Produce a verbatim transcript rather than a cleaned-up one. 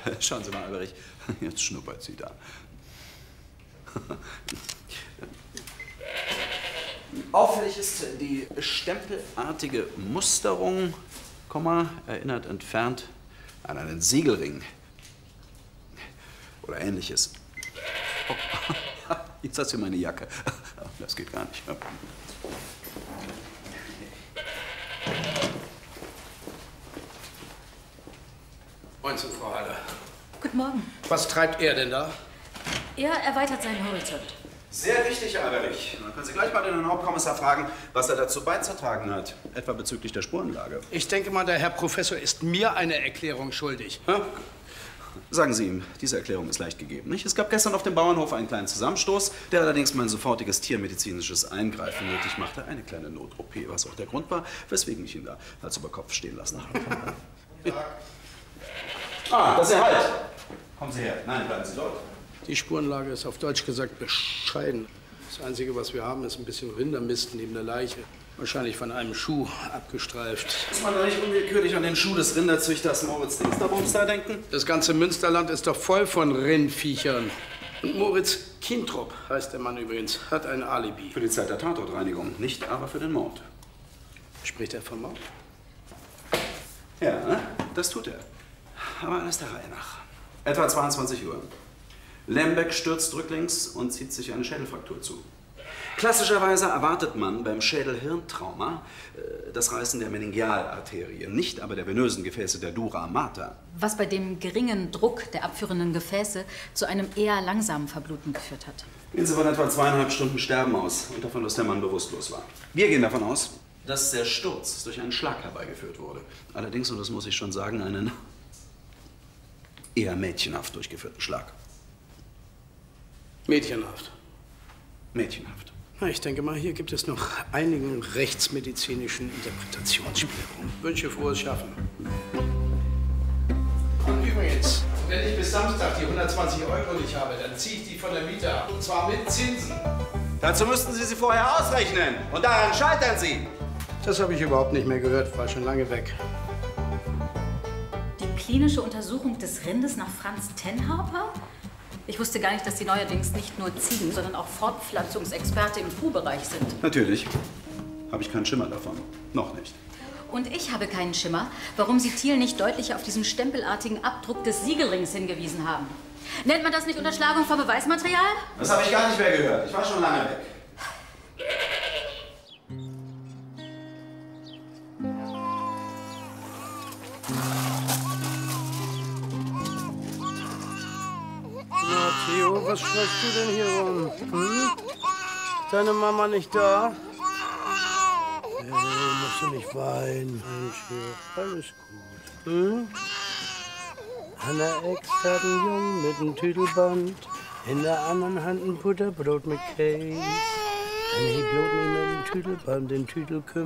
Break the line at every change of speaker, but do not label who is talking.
Schauen Sie mal, Alberich, jetzt schnuppert sie da. Auffällig ist die stempelartige Musterung, Komma, erinnert entfernt an einen Siegelring oder Ähnliches. Oh, jetzt hast du meine Jacke. Das geht gar nicht.
Moin, Frau Haller.
Guten Morgen.
Was treibt er denn da?
Er erweitert seinen Horizont.
Sehr richtig, Alberich. Dann können Sie gleich mal den Hauptkommissar fragen, was er dazu beizutragen hat. Etwa bezüglich der Spurenlage.
Ich denke mal, der Herr Professor ist mir eine Erklärung schuldig.
Ha? Sagen Sie ihm, diese Erklärung ist leicht gegeben, nicht? Es gab gestern auf dem Bauernhof einen kleinen Zusammenstoß, der allerdings mein sofortiges tiermedizinisches Eingreifen nötig machte. Eine kleine Not-O P, was auch der Grund war, weswegen ich ihn da Hals über Kopf stehen lassen habe. Ah, das ist Ihr Halt! Kommen Sie her. Nein, bleiben Sie dort.
Die Spurenlage ist auf Deutsch gesagt bescheiden. Das Einzige, was wir haben, ist ein bisschen Rindermist neben der Leiche. Wahrscheinlich von einem Schuh abgestreift.
Muss man da nicht unwillkürlich an den Schuh des Rinderzüchters Moritz Dingsterbums da denken?
Das ganze Münsterland ist doch voll von Rindviechern. Und Moritz Kintrup heißt der Mann übrigens, hat ein Alibi.
Für die Zeit der Tatortreinigung, nicht aber für den Mord.
Spricht er vom Mord?
Ja, das tut er. Aber alles der Reihe nach. Etwa zweiundzwanzig Uhr. Lembeck stürzt rücklings und zieht sich eine Schädelfraktur zu. Klassischerweise erwartet man beim Schädel-Hirntrauma äh, das Reißen der Meningealarterie, nicht aber der venösen Gefäße der Dura mater.
Was bei dem geringen Druck der abführenden Gefäße zu einem eher langsamen Verbluten geführt hat.
Gehen Sie von etwa zweieinhalb Stunden Sterben aus und davon, dass der Mann bewusstlos war. Wir gehen davon aus, dass der Sturz durch einen Schlag herbeigeführt wurde. Allerdings, und das muss ich schon sagen, einen eher mädchenhaft durchgeführten Schlag.
Mädchenhaft.
Mädchenhaft.
Na, ich denke mal, hier gibt es noch einigen rechtsmedizinischen Interpretationsspielraum. Wünsche frohes Schaffen. Und übrigens, wenn ich bis Samstag die hundertzwanzig Euro nicht habe, dann ziehe ich die von der Miete ab. Und zwar mit Zinsen.
Dazu müssten Sie sie vorher ausrechnen. Und daran scheitern Sie.
Das habe ich überhaupt nicht mehr gehört, war schon lange weg.
Die klinische Untersuchung des Rindes nach Franz Tenhaber? Ich wusste gar nicht, dass Sie neuerdings nicht nur Ziegen, sondern auch Fortpflanzungsexperte im Kuhbereich sind.
Natürlich. Habe ich keinen Schimmer davon. Noch nicht.
Und ich habe keinen Schimmer, warum Sie Thiel nicht deutlicher auf diesen stempelartigen Abdruck des Siegelrings hingewiesen haben. Nennt man das nicht Unterschlagung von Beweismaterial?
Das habe ich gar nicht mehr gehört. Ich war schon lange weg.
Na, Theo, was schreibst du denn hier rum? Hm? Deine Mama nicht da? Hey, musst du nicht weinen. Mensch, hier, alles gut. Hm? Anna Ex hat einen Jungen mit einem Tüdelband. In der anderen Hand ein Butterbrot mit Käse. Dann hebt bloß nicht mit dem Tüdelband den Tüdel kümmern.